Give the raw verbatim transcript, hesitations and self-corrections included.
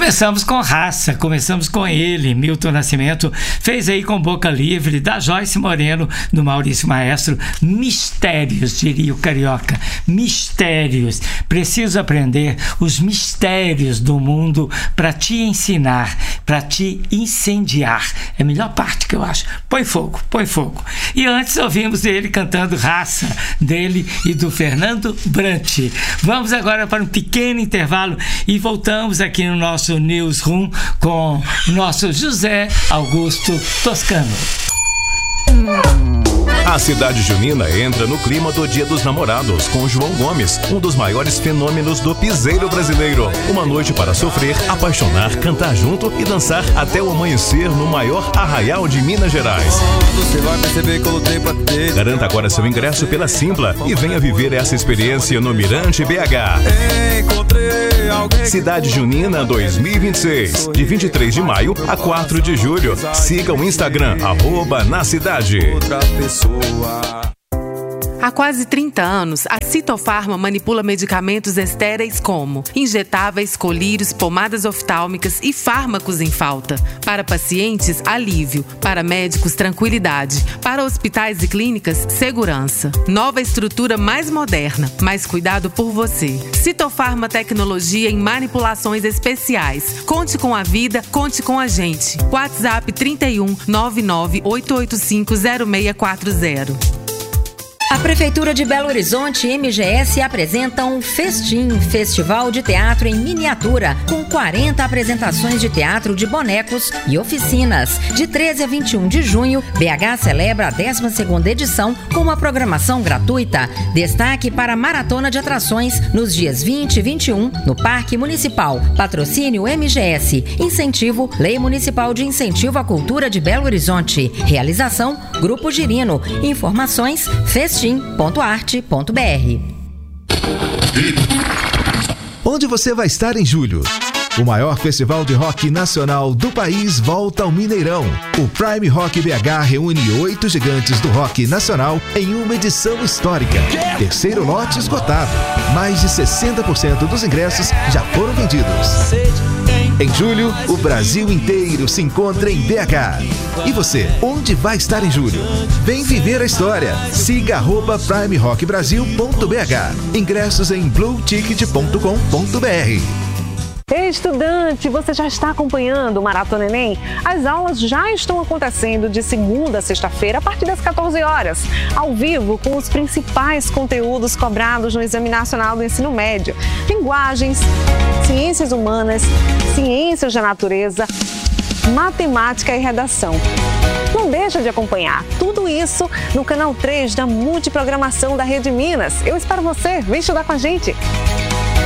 começamos com raça, começamos com ele, Milton Nascimento, fez aí com Boca Livre, da Joyce Moreno, do Maurício Maestro, mistérios, diria o carioca, mistérios. Preciso aprender os mistérios do mundo para te ensinar, para te incendiar. É a melhor parte que eu acho. Põe fogo, põe fogo. E antes ouvimos ele cantando Raça, dele e do Fernando Brant. Vamos agora para um pequeno intervalo e voltamos aqui no nosso Newsroom com o nosso José Augusto Toscano. A cidade junina entra no clima do Dia dos Namorados com João Gomes, um dos maiores fenômenos do piseiro brasileiro. Uma noite para sofrer, apaixonar, cantar junto e dançar até o amanhecer no maior arraial de Minas Gerais. Você vai perceber que eu lutei pra ter. Garanta agora seu ingresso pela Simpla e venha viver essa experiência no Mirante B H. Encontrei alguém. Cidade Junina dois mil e vinte e seis, de vinte e três de maio a quatro de julho. Siga o Instagram, arroba na cidade. Outra pessoa. Há quase trinta anos, a Citofarma manipula medicamentos estéreis como injetáveis, colírios, pomadas oftálmicas e fármacos em falta. Para pacientes, alívio. Para médicos, tranquilidade. Para hospitais e clínicas, segurança. Nova estrutura mais moderna, mais cuidado por você. Citofarma Tecnologia em manipulações especiais. Conte com a vida, conte com a gente. WhatsApp trinta e um, nove nove oito oito cinco, zero seis quatro zero. A Prefeitura de Belo Horizonte e M G S apresentam Festim, Festival de Teatro em Miniatura, com quarenta apresentações de teatro de bonecos e oficinas. De treze a vinte e um de junho, B H celebra a décima segunda edição com uma programação gratuita. Destaque para a maratona de atrações nos dias vinte e vinte e um, no Parque Municipal. Patrocínio M G S. Incentivo Lei Municipal de Incentivo à Cultura de Belo Horizonte. Realização Grupo Girino. Informações festim ponto arte ponto b r. Onde você vai estar em julho? O maior festival de rock nacional do país volta ao Mineirão. O Prime Rock B H reúne oito gigantes do rock nacional em uma edição histórica. Terceiro lote esgotado. Mais de sessenta por cento dos ingressos já foram vendidos. Em julho, o Brasil inteiro se encontra em B H. E você, onde vai estar em julho? Vem viver a história. Siga arroba prime rock brasil ponto b h. Ingressos em blue ticket ponto com ponto b r. Ei, estudante, você já está acompanhando o Maratona Enem? As aulas já estão acontecendo de segunda a sexta-feira a partir das quatorze horas, ao vivo com os principais conteúdos cobrados no Exame Nacional do Ensino Médio. Linguagens, ciências humanas, ciências da natureza, matemática e redação. Não deixa de acompanhar tudo isso no canal três da Multiprogramação da Rede Minas. Eu espero você, vem estudar com a gente!